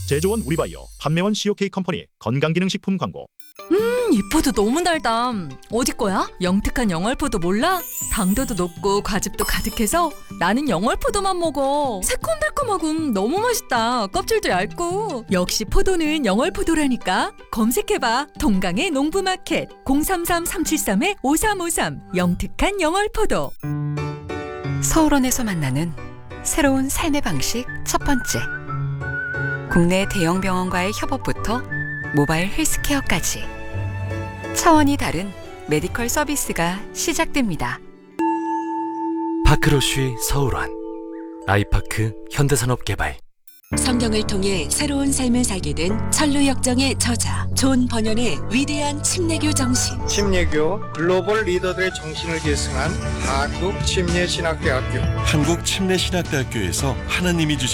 제조원 우리바이오, 판매원 COK 컴퍼니 건강기능식품 광고. 이 포도 너무 달다. 어디 거야? 영특한 영월포도 몰라? 당도도 높고 과즙도 가득해서 나는 영월포도만 먹어. 새콤달콤하고 너무 맛있다. 껍질도 얇고. 역시 포도는 영월포도라니까. 검색해봐. 동강의 농부마켓 033-373-5353 영특한 영월포도. 서울원에서 만나는 새로운 삶의 방식 첫 번째. 국내 대형 병원과의 협업부터 모바일 헬스케어까지 차원이 다른 메디컬 서비스가 시작됩니다. 파크로쉬 서울원, 아이파크 현대산업개발. 성경을 통해 새로운 삶을 살게 된 천루역정의 저자 존 번연의 위대한 침례교 정신. 침례교 글로벌 리더들의 정신을 계승한 한국침례신학대학교. 한국침례신학대학교에서 하나님이 주신